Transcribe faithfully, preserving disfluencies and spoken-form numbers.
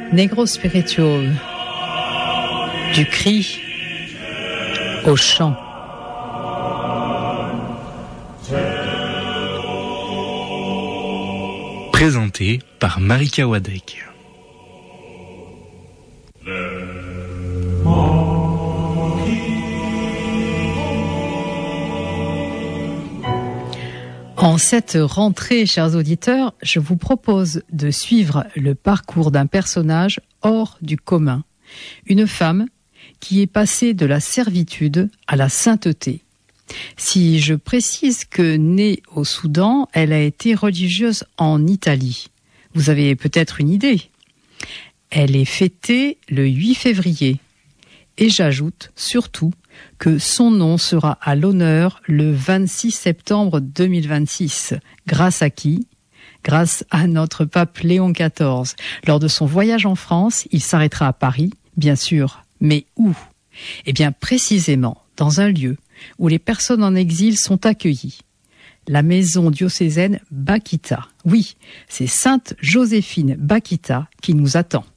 Negro Spiritual, du cri au chant. Présenté par Marika Wadek. En cette rentrée, chers auditeurs, je vous propose de suivre le parcours d'un personnage hors du commun. Une femme qui est passée de la servitude à la sainteté. Si je précise que née au Soudan, elle a été religieuse en Italie. Vous avez peut-être une idée. Elle est fêtée le huit février. Et j'ajoute surtout que son nom sera à l'honneur le vingt-six septembre deux mille vingt-six. Grâce à qui ? Grâce à notre pape Léon quatorze. Lors de son voyage en France, il s'arrêtera à Paris, bien sûr. Mais où ? Eh bien, précisément dans un lieu où les personnes en exil sont accueillies. La maison diocésaine Bakita. Oui, c'est Sainte Joséphine Bakita qui nous attend.